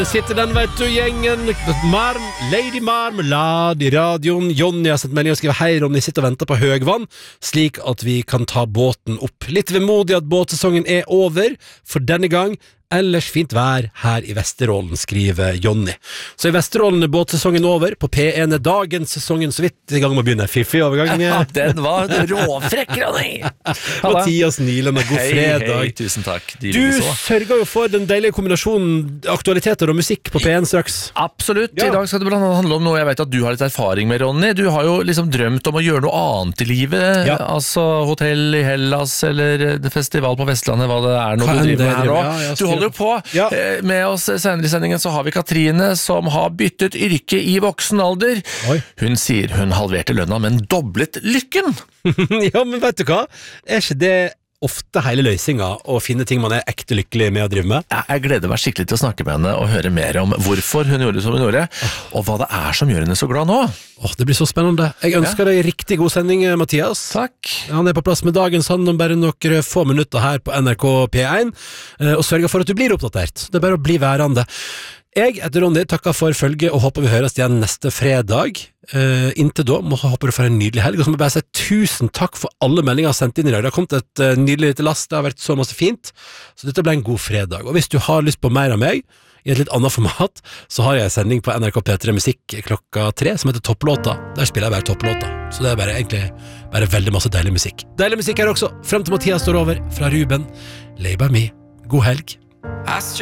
Sitter den, vet du, gjengen Lady Marmelade I radioen. Jonny har sendt melding og skriver: Hei Ronny, sitter og venter på høgvann Slik at vi kan ta båten opp. Litt vemodig at båtsesongen over For denne gang Ellers fint vær her I Vesterålen, skriver Jonny. Så I Vesterålen båtsesongen over. På P1 dagens sesongen så vidt I gang med å begynne. Fiffig overgang. Ja, den var råfrekk, Ronny. Mathias Nyland, og god fredag. Hei, tusen takk. Du sørger jo for den deilige kombinasjonen aktualiteter og musikk på P1 straks. Absolutt. Ja. I dag skal det blant annet handle om noe jeg vet at du har litt erfaring med, Ronny. Du har jo liksom drømt om å gjøre noe annet I livet. Ja. Altså hotell I Hellas, eller festival på Vestlandet, hva det noe du driver med her nå. Du holder jo på. Ja. Med oss senere I sendingen så har vi Katrine, som har byttet yrke I voksen alder. Oi. Hun sier hun halverte lønna, men doblet lykken. Ja, men vet du hva? Ikke det ofte hele løsninga å finne ting man ekte lykkelig med å drive med? Ja, jeg gleder meg skikkelig til å snakke med henne og høre mer om hvorfor hun gjorde som hun gjorde, og hva det som gjør henne så glad nå. Det blir så spennende. Jeg ønsker deg riktig god sending, Mathias. Takk. Han på plass med dagens hand om bare noen få minutter her på NRK P1, og sørger for at du blir oppdatert. Det bare å bli værende. Jeg heter Ronny, takker for følget og håper vi høres igjen neste fredag. Inntil da håper du for en nydelig helg, og så må jeg bare si tusen takk for alle meldinger sendt inn I dag. Det har kommet et nydelig lite last, det har vært så masse fint, så dette ble en god fredag. Og hvis du har lyst på mer av meg I et litt annet format, så har jeg en sending på NRK P3 Musikk klokka 3 som heter Topplåta. Der spiller jeg bare topplåta, så det egentlig bare veldig masse deilig musikk. Deilig musikk her også, frem til Mathias står over fra Ruben. Lay by me. God helg.